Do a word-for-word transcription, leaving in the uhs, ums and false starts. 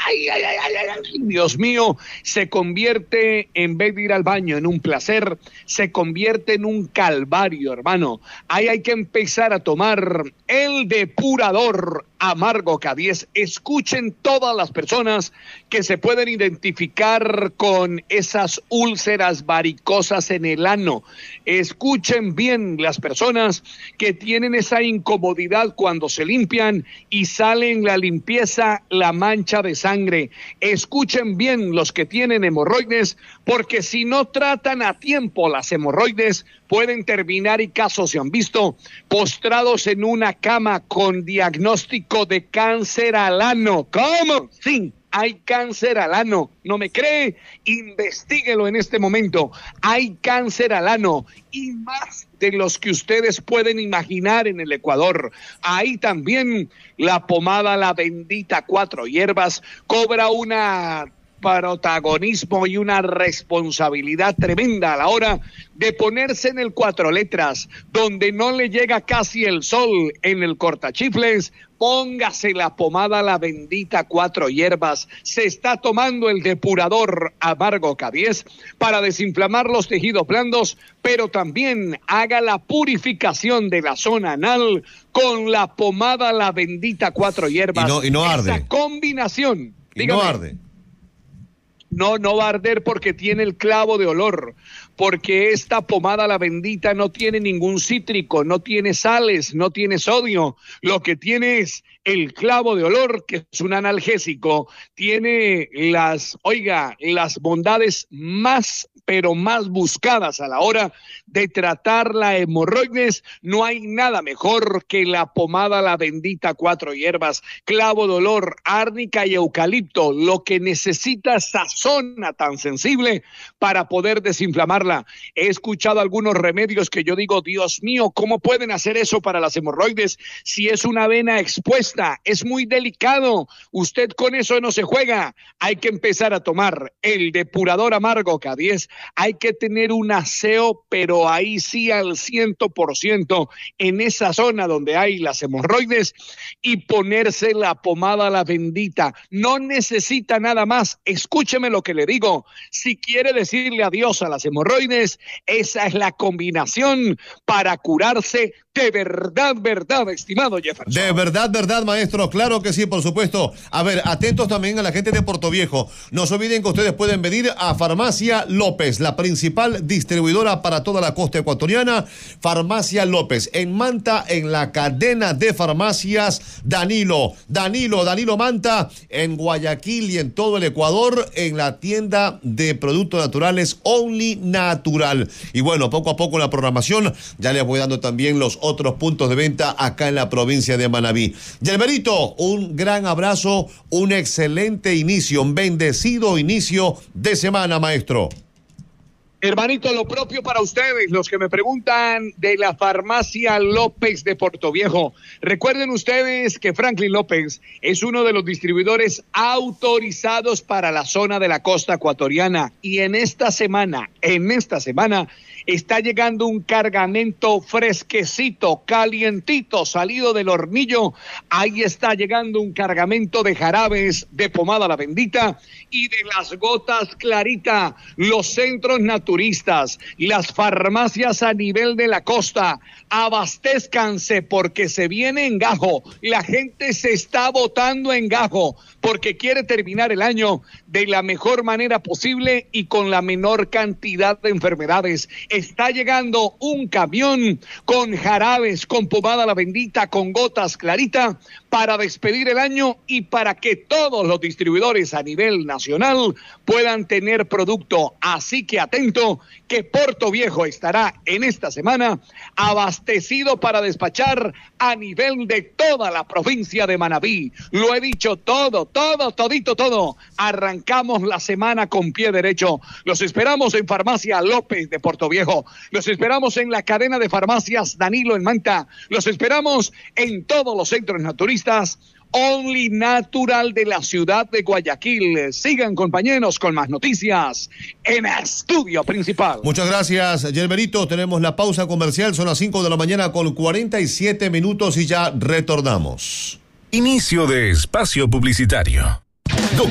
ay, ay, ay, ay, ay, Dios mío, se convierte, en vez de ir al baño, en un placer, se convierte en un calvario, hermano. Ahí hay que empezar a tomar el depurador amargo K diez. Escuchen todas las personas que se pueden identificar con esas úlceras varicosas en el ano. Escuchen bien las personas que tienen esa incomodidad cuando se limpian y sale en la limpieza la mancha de sangre. Escuchen bien los que tienen hemorroides, porque si no tratan a tiempo las hemorroides, pueden terminar, y casos se han visto, postrados en una cama con diagnóstico de cáncer al ano. ¿Cómo? Sí, hay cáncer al ano. ¿No me cree? Investíguelo en este momento. Hay cáncer al ano, y más de los que ustedes pueden imaginar en el Ecuador. Ahí también la pomada La Bendita Cuatro Hierbas cobra una protagonismo y una responsabilidad tremenda a la hora de ponerse en el cuatro letras, donde no le llega casi el sol en el cortachifles. Póngase la pomada La Bendita Cuatro Hierbas. Se está tomando el depurador amargo K diez para desinflamar los tejidos blandos, pero también haga la purificación de la zona anal con la pomada La Bendita Cuatro Hierbas. Y no, y no arde. Esa combinación. Y no arde. No, no va a arder porque tiene el clavo de olor, porque esta pomada La Bendita no tiene ningún cítrico, no tiene sales, no tiene sodio. Lo que tiene es el clavo de olor, que es un analgésico. Tiene las, oiga, las bondades más, pero más buscadas a la hora de tratar la hemorroides. No hay nada mejor que la pomada La Bendita Cuatro Hierbas. Clavo de olor, árnica y eucalipto, lo que necesita esa zona tan sensible para poder desinflamarla. He escuchado algunos remedios que yo digo, Dios mío, ¿cómo pueden hacer eso para las hemorroides si es una vena expuesta? Es muy delicado. Usted con eso no se juega. Hay que empezar a tomar el depurador amargo K diez. Hay que tener un aseo, pero ahí sí al ciento por ciento en esa zona donde hay las hemorroides, y ponerse la pomada La Bendita. No necesita nada más. Escúcheme lo que le digo. Si quiere decirle adiós a las hemorroides, esa es la combinación para curarse de verdad, verdad, estimado Jefferson. De verdad, verdad, maestro. Claro que sí, por supuesto. A ver, atentos también a la gente de Portoviejo. No se olviden que ustedes pueden venir a Farmacia López, la principal distribuidora para toda la costa ecuatoriana. Farmacia López, en Manta, en la cadena de farmacias Danilo. Danilo, Danilo Manta, en Guayaquil y en todo el Ecuador, en la tienda de productos naturales Only Natural. Y bueno, poco a poco la programación, ya les voy dando también los otros puntos de venta acá en la provincia de Manabí. Yelmerito, un gran abrazo, un excelente inicio, un bendecido inicio de semana, maestro. Hermanito, lo propio para ustedes, los que me preguntan de la Farmacia López de Portoviejo. Recuerden ustedes que Franklin López es uno de los distribuidores autorizados para la zona de la costa ecuatoriana, y en esta semana, en esta semana, está llegando un cargamento fresquecito, calientito, salido del hornillo. Ahí está llegando un cargamento de jarabes de pomada La Bendita y de las gotas Clarita. Los centros naturistas, las farmacias a nivel de la costa, abastézcanse porque se viene en gajo. La gente se está botando en gajo porque quiere terminar el año de la mejor manera posible y con la menor cantidad de enfermedades. Está llegando un camión con jarabes, con pomada La Bendita, con gotas Clarita, para despedir el año y para que todos los distribuidores a nivel nacional puedan tener producto. Así que atento, que Portoviejo estará en esta semana abastecido para despachar a nivel de toda la provincia de Manabí. Lo he dicho todo, todo, todito, todo. Arrancamos la semana con pie derecho. Los esperamos en Farmacia López de Portoviejo. Los esperamos en la cadena de farmacias Danilo en Manta. Los esperamos en todos los centros naturistas Only Natural de la ciudad de Guayaquil. Sigan, compañeros, con más noticias en Estudio Principal. Muchas gracias, Yelmerito. Tenemos la pausa comercial. Son las cinco de la mañana con cuarenta y siete minutos y ya retornamos. Inicio de espacio publicitario.